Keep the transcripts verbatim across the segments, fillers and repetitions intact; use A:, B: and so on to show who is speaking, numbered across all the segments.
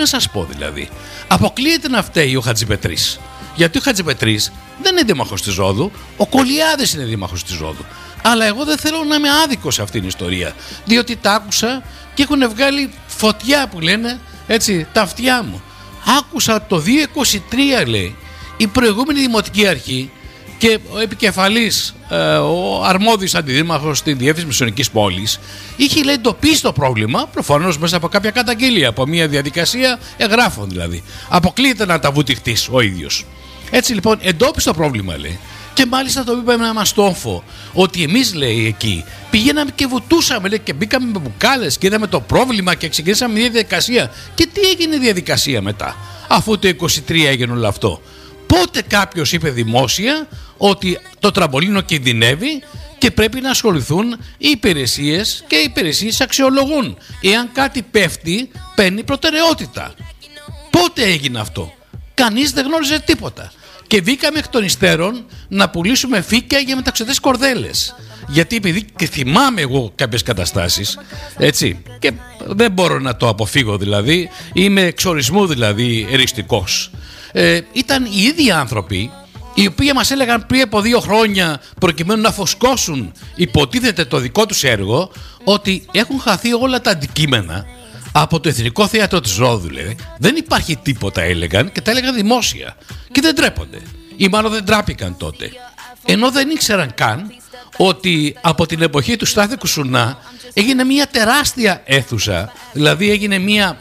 A: να σας πω δηλαδή. Αποκλείεται να φταίει ο Χατζηπετρής. Γιατί ο Χατζηπετρής δεν είναι δήμαρχος της Ρόδου, ο Κολιάδης είναι δήμαρχος της Ρόδου. Αλλά εγώ δεν θέλω να είμαι άδικος σε αυτήν την ιστορία. Διότι τα άκουσα και έχουν βγάλει φωτιά που λένε, έτσι, τα αυτιά μου. Άκουσα το δύο χιλιάδες είκοσι τρία, λέει, η προηγούμενη δημοτική αρχή και ο επικεφαλής, ε, ο αρμόδιος αντιδήμαρχος στην διεύθυνση Μεσονικής Πόλης, είχε, λέει, εντοπίσει το πρόβλημα, προφανώς μέσα από κάποια καταγγελία, από μια διαδικασία εγγράφων δηλαδή. Αποκλείεται να τα βουτυχτείς ο ίδιος. Έτσι λοιπόν εντόπισε το πρόβλημα, λέει. Και μάλιστα το είπαμε με ένα μαστόφο ότι εμείς, λέει, εκεί πηγαίναμε και βουτούσαμε, λέει, και μπήκαμε με μπουκάλες και είδαμε το πρόβλημα και ξεκινήσαμε μια διαδικασία. Και τι έγινε η διαδικασία μετά, αφού το είκοσι τρία έγινε όλο αυτό? Πότε κάποιος είπε δημόσια ότι το τραμπολίνο κινδυνεύει και πρέπει να ασχοληθούν οι υπηρεσίες και οι υπηρεσίες αξιολογούν? Εάν κάτι πέφτει, παίρνει προτεραιότητα. Πότε έγινε αυτό? Κανείς δεν γνώριζε τίποτα. Και βγήκαμε εκ των υστέρων να πουλήσουμε φύκια για μεταξωτές κορδέλες. Γιατί επειδή και θυμάμαι εγώ κάποιες καταστάσεις, έτσι, και δεν μπορώ να το αποφύγω δηλαδή, είμαι εξορισμού δηλαδή εριστικός. Ε, ήταν οι ίδιοι άνθρωποι οι οποίοι μας έλεγαν πριν από δύο χρόνια, προκειμένου να φωσκώσουν υποτίθεται το δικό τους έργο, ότι έχουν χαθεί όλα τα αντικείμενα από το Εθνικό Θέατρο της Ρόδου, λέει. Δεν υπάρχει τίποτα, έλεγαν, και τα έλεγαν δημόσια. Και δεν τρέπονται. Ή μάλλον δεν τράπηκαν τότε. Ενώ δεν ήξεραν καν ότι από την εποχή του Στάθη Κουσουνά έγινε μια τεράστια αίθουσα, δηλαδή έγινε μια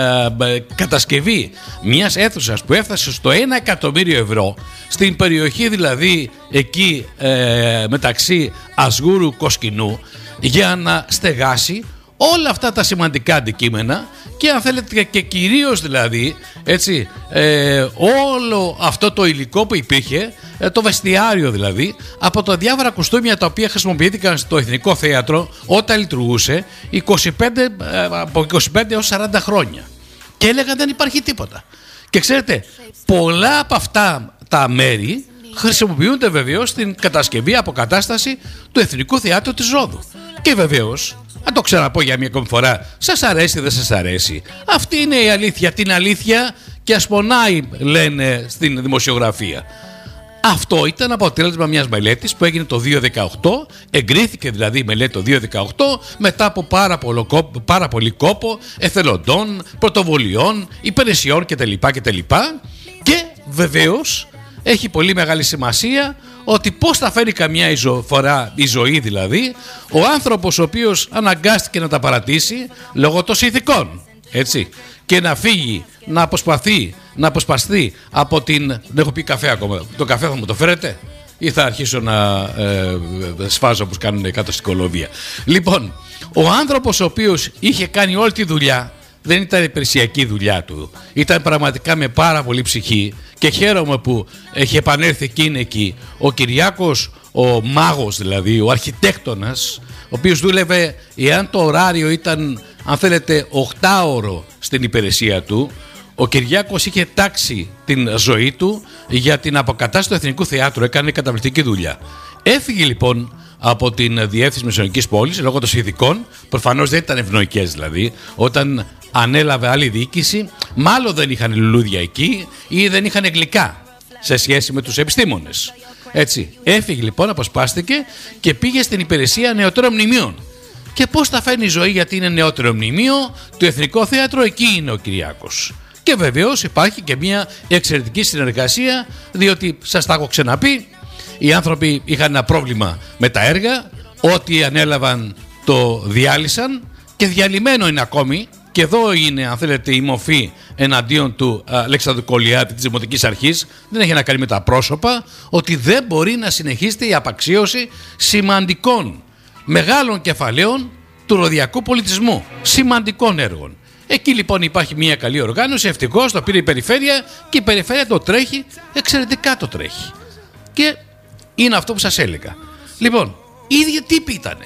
A: ε, κατασκευή μιας αίθουσας που έφτασε στο ένα εκατομμύριο ευρώ στην περιοχή δηλαδή εκεί ε, μεταξύ Ασγούρου Κοσκινού, για να στεγάσει όλα αυτά τα σημαντικά αντικείμενα και αν θέλετε και κυρίως δηλαδή, έτσι, ε, όλο αυτό το υλικό που υπήρχε, ε, το βεστιάριο δηλαδή, από τα διάφορα κοστούμια τα οποία χρησιμοποιήθηκαν στο Εθνικό Θέατρο όταν λειτουργούσε είκοσι πέντε, ε, από είκοσι πέντε έως σαράντα χρόνια. Και έλεγαν δεν υπάρχει τίποτα. Και ξέρετε, πολλά από αυτά τα μέρη χρησιμοποιούνται βεβαίως στην κατασκευή, αποκατάσταση του Εθνικού Θεάτρου της Ρόδου. Και βεβαίως, να το ξαναπώ για μια ακόμη φορά, σας αρέσει δεν σας αρέσει, αυτή είναι η αλήθεια. Την αλήθεια και ας πονάει, λένε στην δημοσιογραφία. Αυτό ήταν αποτέλεσμα μιας μελέτης που έγινε το δύο χιλιάδες δεκαοκτώ, εγκρίθηκε δηλαδή η μελέτη το δύο χιλιάδες δεκαοκτώ μετά από πάρα, πολλο, πάρα πολύ κόπο εθελοντών, πρωτοβουλειών, υπηρεσιών κτλ. κτλ. Και βεβαίως έχει πολύ μεγάλη σημασία ότι πώς θα φέρει καμιά φορά η ζωή δηλαδή ο άνθρωπος ο οποίος αναγκάστηκε να τα παρατήσει λόγω των συνθηκών, έτσι, και να φύγει, να αποσπαθεί, να αποσπαστεί από την... Δεν έχω πει καφέ ακόμα. Το καφέ θα μου το φέρετε ή θα αρχίσω να ε, σφάζω όπως κάνουν κάτω στην Κολομβία? Λοιπόν, ο άνθρωπος ο οποίος είχε κάνει όλη τη δουλειά, δεν ήταν υπηρεσιακή δουλειά του, ήταν πραγματικά με πάρα πολύ ψυχή και χαίρομαι που έχει επανέλθει εκεί, είναι εκεί ο Κυριάκος, ο μάγος δηλαδή, ο αρχιτέκτονας, ο οποίος δούλευε, εάν το ωράριο ήταν, αν θέλετε, οκτάωρο στην υπηρεσία του, ο Κυριάκος είχε τάξει την ζωή του για την αποκατάσταση του Εθνικού Θεάτρου, έκανε καταπληκτική δουλειά. Έφυγε λοιπόν από την διεύθυνση Μεσονικής Πόλης λόγω των συνθηκών, προφανώς δεν ήταν ευνοϊκές δηλαδή, όταν ανέλαβε άλλη διοίκηση, μάλλον δεν είχαν λουλούδια εκεί ή δεν είχαν γλυκά σε σχέση με τους επιστήμονες. Έτσι, έφυγε λοιπόν, αποσπάστηκε και πήγε στην υπηρεσία νεωτέρων μνημείων. Και πώς θα φέρνει η ζωή, γιατί είναι νεότερο μνημείο, το Εθνικό Θέατρο, εκεί είναι ο Κυριάκος. Και βεβαίως υπάρχει και μια εξαιρετική συνεργασία, διότι σας τα έχω ξαναπεί, οι άνθρωποι είχαν ένα πρόβλημα με τα έργα, ό,τι ανέλαβαν το διάλυσαν και διαλυμένο είναι ακόμη. Και εδώ είναι, αν θέλετε, η μορφή εναντίον του Αλέξανδρου Κολιάτη της Δημοτικής Αρχής. Δεν έχει να κάνει με τα πρόσωπα, ότι δεν μπορεί να συνεχίσετε η απαξίωση σημαντικών μεγάλων κεφαλαίων του ροδιακού πολιτισμού, σημαντικών έργων. Εκεί λοιπόν υπάρχει μια καλή οργάνωση, ευτυχώς το πήρε η περιφέρεια και η περιφέρεια το τρέχει, εξαιρετικά το τρέχει. Και είναι αυτό που σας έλεγα. Λοιπόν, οι ίδιοι τύποι ήτανε.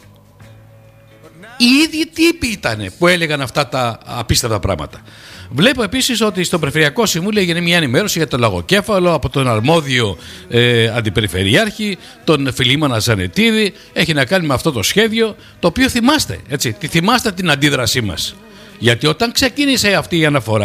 A: Οι ίδιοι τύποι ήτανε που έλεγαν αυτά τα απίστευτα πράγματα. Βλέπω επίσης ότι στο Περιφερειακό Συμβούλιο έγινε μια ενημέρωση για το Λαγοκέφαλο από τον αρμόδιο ε, αντιπεριφερειάρχη, τον Φιλίμωνα Ζανετίδη. Έχει να κάνει με αυτό το σχέδιο, το οποίο θυμάστε, έτσι, τη θυμάστε την αντίδρασή μας. Γιατί όταν ξεκίνησε αυτή η αναφορά,